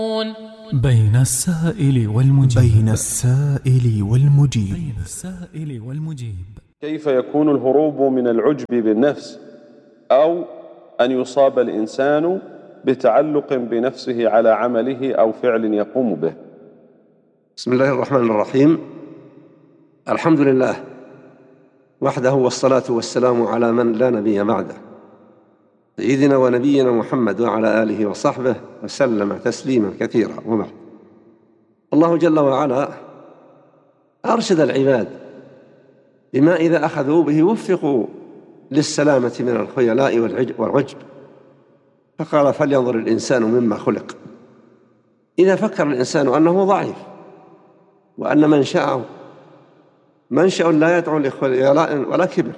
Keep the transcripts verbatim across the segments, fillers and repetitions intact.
بين السائل والمجيب بين السائل والمجيب بين السائل والمجيب كيف يكون الهروب من العجب بالنفس أو أن يصاب الإنسان بتعلق بنفسه على عمله أو فعل يقوم به؟ بسم الله الرحمن الرحيم. الحمد لله وحده، والصلاة والسلام على من لا نبي بعده، سيدنا ونبينا محمد وعلى آله وصحبه وسلم تسليما كثيرا. وبعد، الله جل وعلا أرشد العباد بما إذا أخذوا به وفقوا للسلامة من الخيلاء والعجب، فقال: فلينظر الإنسان مما خلق. إذا فكر الإنسان أنه ضعيف وأن منشأه منشأ لا يدعو لخيلاء ولا كبر،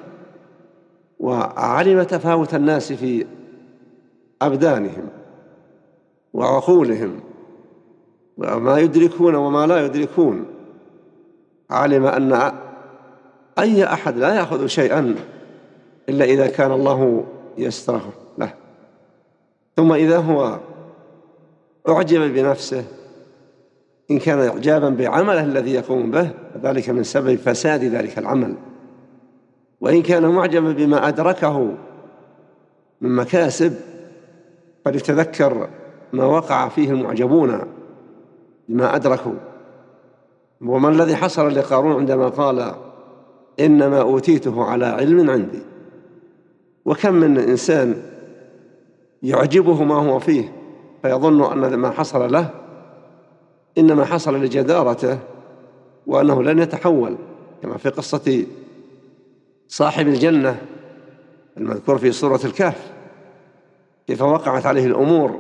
وعلم تفاوت الناس في أبدانهم وعقولهم وما يدركون وما لا يدركون، علم أن أي أحد لا يأخذ شيئا إلا إذا كان الله يستره له. ثم إذا هو أعجب بنفسه، إن كان إعجابا بعمله الذي يقوم به فذلك من سبب فساد ذلك العمل، وإن كان معجبا بما أدركه من مكاسب فليتذكر ما وقع فيه المعجبون بما أدركوا. وما الذي حصل لقارون عندما قال: إنما أوتيته على علم عندي؟ وكم من إنسان يعجبه ما هو فيه فيظن أن ما حصل له إنما حصل لجدارته وأنه لن يتحول، كما في قصة صاحب الجنة المذكور في سورة الكهف، كيف وقعت عليه الأمور،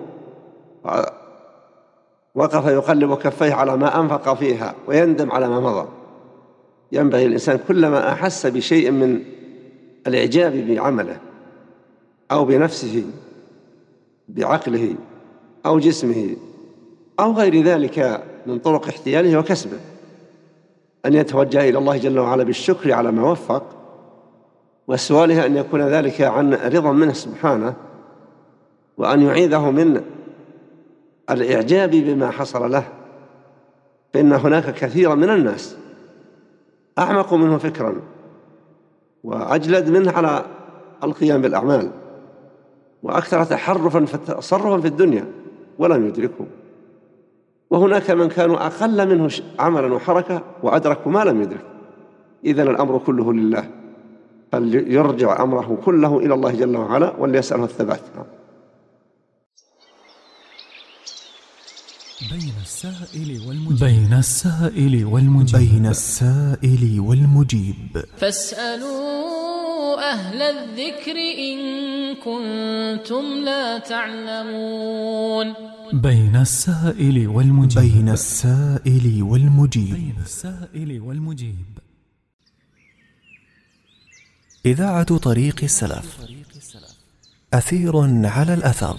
وقف يقلب كفيه على ما أنفق فيها ويندم على ما مضى. ينبغي الإنسان كلما أحس بشيء من الإعجاب بعمله أو بنفسه بعقله أو جسمه أو غير ذلك من طرق احتياله وكسبه، أن يتوجه إلى الله جل وعلا بالشكر على ما وفق، وسؤاله أن يكون ذلك عن رضا منه سبحانه، وأن يعيذه من الإعجاب بما حصل له، فإن هناك كثيرا من الناس أعمق منه فكرا وأجلد منه على القيام بالأعمال وأكثر تحرفا تصرفا في الدنيا ولم يدركوا، وهناك من كانوا أقل منه عملا وحركة وأدركوا ما لم يدرك. إذن الأمر كله لله، فليرجع أمره كله إلى الله جل وعلا وليسأله الثبات. بين السائل والمجيب بين السائل والمجيب بين السائل والمجيب فاسألوا أهل الذكر إن كنتم لا تعلمون. بين السائل والمجيب بين السائل والمجيب بين السائل والمجيب إذاعة طريق السلف، أثير على الأثر.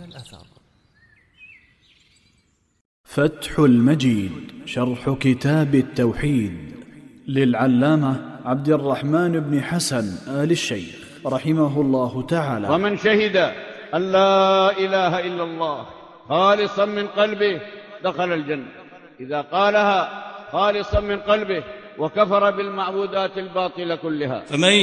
فتح المجيد شرح كتاب التوحيد للعلامة عبد الرحمن بن حسن آل الشيخ رحمه الله تعالى. ومن شهد أن لا إله إلا الله خالصا من قلبه دخل الجنة، إذا قالها خالصا من قلبه وكفر بالمعبودات الباطلة كلها.